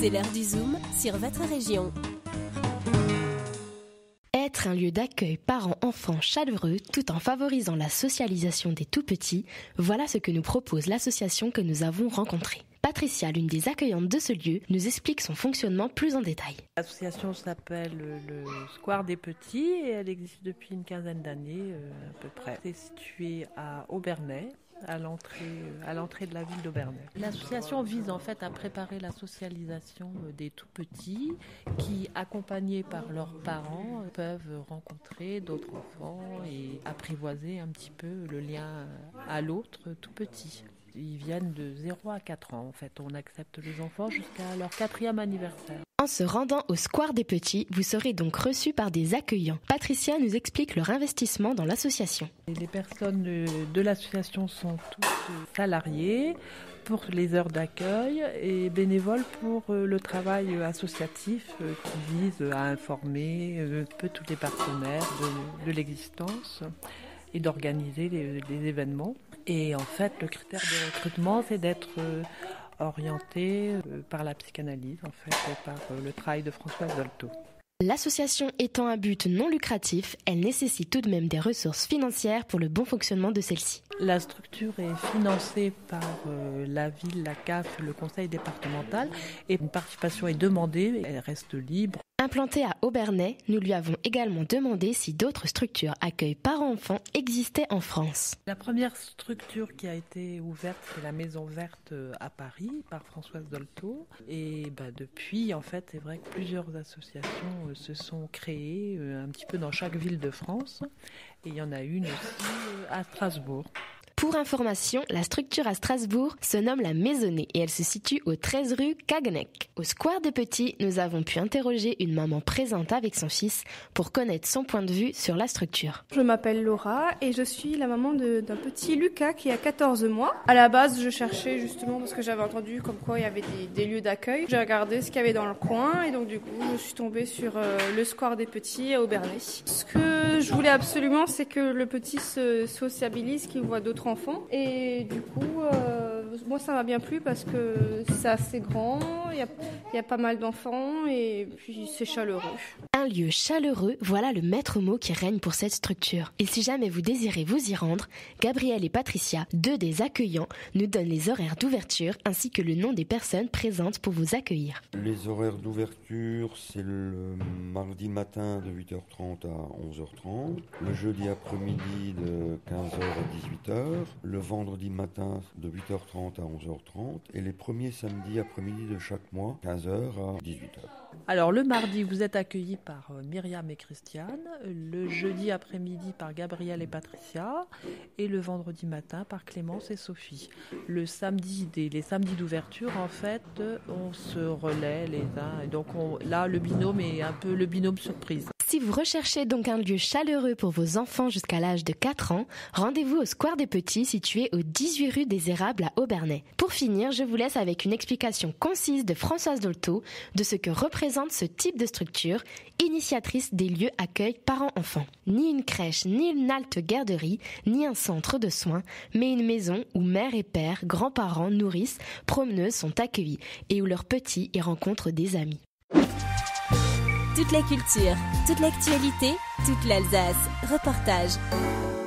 C'est l'heure du Zoom sur votre région. Être un lieu d'accueil parents-enfants chaleureux tout en favorisant la socialisation des tout-petits, voilà ce que nous propose l'association que nous avons rencontrée. Patricia, l'une des accueillantes de ce lieu, nous explique son fonctionnement plus en détail. L'association s'appelle le Square des Petits et elle existe depuis une quinzaine d'années à peu près. C'est situé à Obernai, à l'entrée de la ville d'Obernai. L'association vise en fait à préparer la socialisation des tout-petits qui, accompagnés par leurs parents, peuvent rencontrer d'autres enfants et apprivoiser un petit peu le lien à l'autre tout petit. Ils viennent de 0 à 4 ans en fait. On accepte les enfants jusqu'à leur 4e anniversaire. En se rendant au Square des Petits, vous serez donc reçus par des accueillants. Patricia nous explique leur investissement dans l'association. Les personnes de l'association sont toutes salariées pour les heures d'accueil et bénévoles pour le travail associatif qui vise à informer un peu tous les partenaires de l'existence et d'organiser les événements. Et en fait, le critère de recrutement, c'est d'être orienté par la psychanalyse, en fait, et par le travail de Françoise Dolto. L'association étant à but non lucratif, elle nécessite tout de même des ressources financières pour le bon fonctionnement de celle-ci. La structure est financée par la ville, la CAF, le conseil départemental et une participation est demandée, elle reste libre. Implantée à Obernai, nous lui avons également demandé si d'autres structures accueil parents-enfants existaient en France. La première structure qui a été ouverte, c'est la Maison Verte à Paris par Françoise Dolto. Et depuis, en fait, c'est vrai que plusieurs associations se sont créées un petit peu dans chaque ville de France. Et il y en a une aussi à Strasbourg. Pour information, la structure à Strasbourg se nomme la Maisonnée et elle se situe au 13 rue Cagneck. Au Square des Petits, nous avons pu interroger une maman présente avec son fils pour connaître son point de vue sur la structure. Je m'appelle Laura et je suis la maman d'un petit Lucas qui a 14 mois. À la base, je cherchais justement parce que j'avais entendu comme quoi il y avait des lieux d'accueil. J'ai regardé ce qu'il y avait dans le coin et donc du coup, je suis tombée sur le Square des Petits à Obernai. Ce que je voulais absolument, c'est que le petit se sociabilise, qu'il voit d'autres enfants et du coup moi ça m'a bien plu parce que c'est assez grand, il y a pas mal d'enfants et puis c'est chaleureux. Un lieu chaleureux, voilà le maître mot qui règne pour cette structure. Et si jamais vous désirez vous y rendre, Gabriel et Patricia, deux des accueillants, nous donnent les horaires d'ouverture ainsi que le nom des personnes présentes pour vous accueillir. Les horaires d'ouverture, c'est le mardi matin de 8h30 à 11h30, le jeudi après-midi de 15h à 18h, le vendredi matin de 8h30 à 11h30 et les premiers samedis après-midi de chaque mois, 15h à 18h. Alors le mardi, vous êtes accueillis par Myriam et Christiane, le jeudi après-midi par Gabriel et Patricia et le vendredi matin par Clémence et Sophie. Les samedis d'ouverture, en fait, on se relaie les uns et donc là le binôme est un peu le binôme surprise. Si vous recherchez donc un lieu chaleureux pour vos enfants jusqu'à l'âge de 4 ans, rendez-vous au Square des Petits situé au 18 rue des Érables à Obernai. Pour finir, je vous laisse avec une explication concise de Françoise Dolto de ce que représente ce type de structure, initiatrice des lieux accueil parents-enfants. Ni une crèche, ni une halte garderie, ni un centre de soins, mais une maison où mère et père, grands-parents, nourrices, promeneuses sont accueillis et où leurs petits y rencontrent des amis. Toute la culture, toute l'actualité, toute l'Alsace. Reportage.